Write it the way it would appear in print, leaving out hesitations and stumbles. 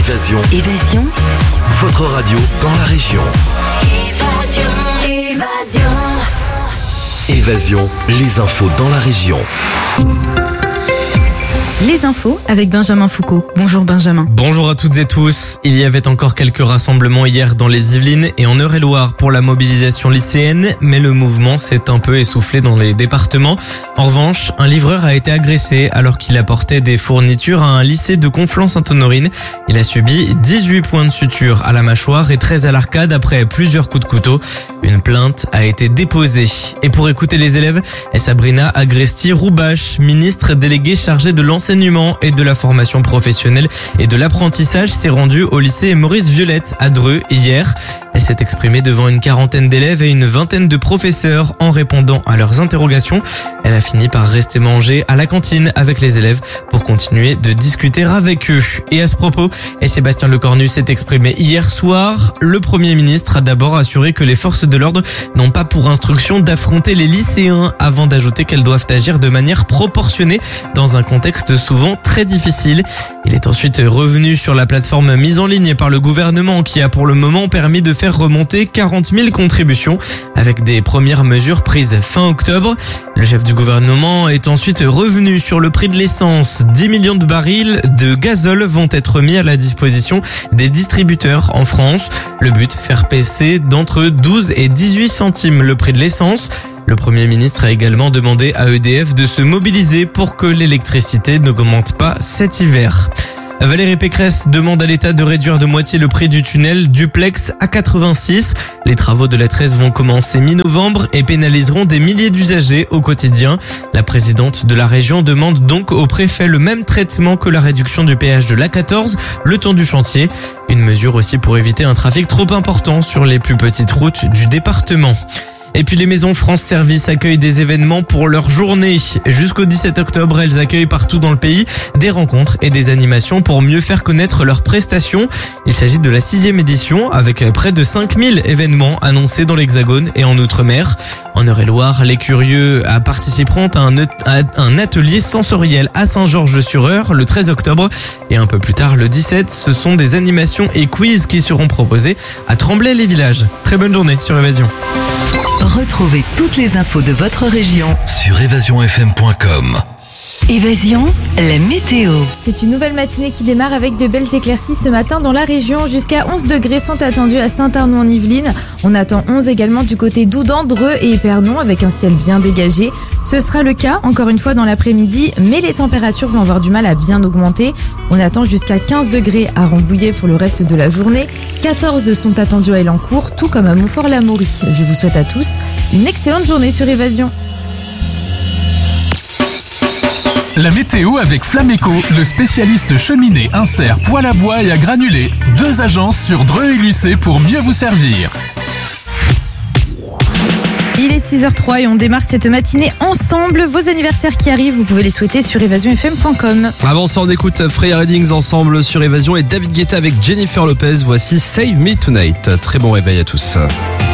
Évasion. Votre radio dans la région. Évasion, les infos dans la région. Les infos avec Benjamin Foucault. Bonjour Benjamin. Bonjour à toutes et tous. Il y avait encore quelques rassemblements hier dans les Yvelines et en Eure-et-Loire pour la mobilisation lycéenne, mais le mouvement s'est un peu essoufflé dans les départements. En revanche, un livreur a été agressé alors qu'il apportait des fournitures à un lycée de Conflans-Sainte-Honorine. Il a subi 18 points de suture à la mâchoire et 13 à l'arcade après plusieurs coups de couteau. Une plainte a été déposée. Et pour écouter les élèves, Sabrina Agresti-Roubache, ministre déléguée chargée de l'enseignement et de la formation professionnelle et de l'apprentissage, s'est rendue au lycée Maurice Violette à Dreux hier. Elle s'est exprimée devant une quarantaine d'élèves et une vingtaine de professeurs en répondant à leurs interrogations. Elle a fini par rester manger à la cantine avec les élèves pour continuer de discuter avec eux. Et à ce propos, Sébastien Lecornu s'est exprimé hier soir. Le Premier ministre a d'abord assuré que les forces de l'ordre n'ont pas pour instruction d'affronter les lycéens avant d'ajouter qu'elles doivent agir de manière proportionnée dans un contexte souvent très difficile. Il est ensuite revenu sur la plateforme mise en ligne par le gouvernement qui a pour le moment permis de faire remonter 40 000 contributions avec des premières mesures prises fin octobre. Le chef du gouvernement est ensuite revenu sur le prix de l'essence. 10 millions de barils de gazole vont être mis à la disposition des distributeurs en France. Le but, faire baisser d'entre 12 et 18 centimes le prix de l'essence. Le Premier ministre a également demandé à EDF de se mobiliser pour que l'électricité n'augmente pas cet hiver. Valérie Pécresse demande à l'État de réduire de moitié le prix du tunnel duplex A86. Les travaux de la 13 vont commencer mi-novembre et pénaliseront des milliers d'usagers au quotidien. La présidente de la région demande donc au préfet le même traitement que la réduction du péage de l'A14 le temps du chantier. Une mesure aussi pour éviter un trafic trop important sur les plus petites routes du département. Et puis les maisons France Service accueillent des événements pour leur journée. Jusqu'au 17 octobre, elles accueillent partout dans le pays des rencontres et des animations pour mieux faire connaître leurs prestations. Il s'agit de la 6e édition avec près de 5000 événements annoncés dans l'Hexagone et en Outre-mer. En Eure-et-Loire, les curieux participeront à un atelier sensoriel à Saint-Georges-sur-Eure le 13 octobre. Et un peu plus tard, le 17, ce sont des animations et quiz qui seront proposés à Tremblay-les-Villages. Très bonne journée sur Évasion. Retrouvez toutes les infos de votre région sur évasionfm.com. Évasion, la météo. C'est une nouvelle matinée qui démarre avec de belles éclaircies ce matin dans la région. Jusqu'à 11 degrés sont attendus à Saint-Arnoux-en-Yvelines. On attend 11 également du côté d'Oudan, Dreux et Épernon avec un ciel bien dégagé. Ce sera le cas encore une fois dans l'après-midi, mais les températures vont avoir du mal à bien augmenter. On attend jusqu'à 15 degrés à Rambouillet pour le reste de la journée. 14 sont attendus à Elancourt, tout comme à Montfort-l'Amaury. Je vous souhaite à tous une excellente journée sur Évasion. La météo avec Flameco, le spécialiste cheminée, insert, poêle à bois et à granulés. 2 agences sur Dreux et Lucé pour mieux vous servir. Il est 6h03 et on démarre cette matinée ensemble. Vos anniversaires qui arrivent, vous pouvez les souhaiter sur évasionfm.com. Avant ça, on écoute Freya Readings ensemble sur Évasion et David Guetta avec Jennifer Lopez. Voici Save Me Tonight. Très bon réveil à tous.